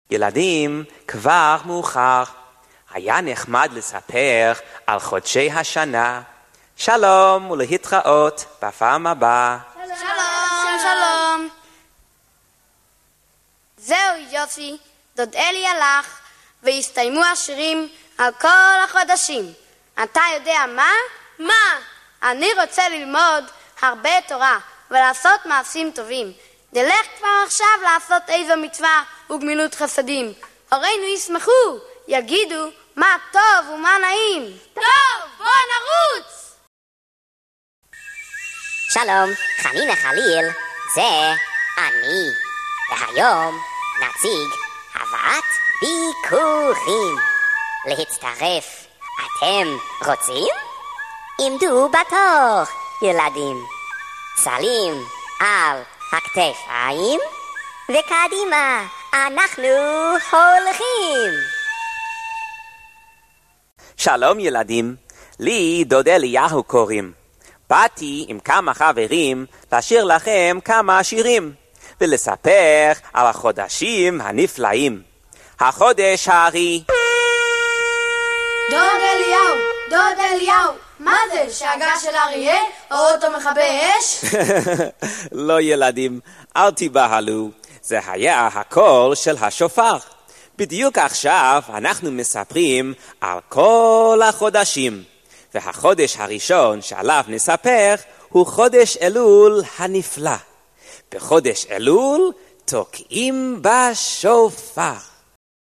ילדים, כבר מאוחר. היה נחמד לספר על חודשי השנה. שלום ולהתראות בפעם הבאה. שלום. שלום. זהו יופי, דוד אלי הלך והסתיימו השירים על כל החודשים. אתה יודע מה? מה? אני רוצה ללמוד הרבה תורה ולעשות מעשים טובים. נלך כבר עכשיו לעשות איזו מצווה וגמילות חסדים. הורינו ישמחו, יגידו מה טוב ומה נעים. טוב, בוא נרוץ! שלום, חנינה חליל, זה אני. והיום נציג הבאת ביקורים. להצטרף, אתם רוצים? עמדו בתור, ילדים. צלים על הכתפיים, וקדימה, אנחנו הולכים. שלום ילדים, לי דוד אליהו קוראים. באתי עם כמה חברים לשיר לכם כמה שירים, ולספר על החודשים הנפלאים. החודש הארי. דוד אליהו, מה זה, שאגה של אריה או אוטו מכבי אש? לא ילדים, אל תיבהלו, זה היה הקול של השופר. בדיוק עכשיו אנחנו מספרים על כל החודשים, והחודש הראשון שעליו נספר הוא חודש אלול הנפלא. בחודש אלול תוקעים בשופר.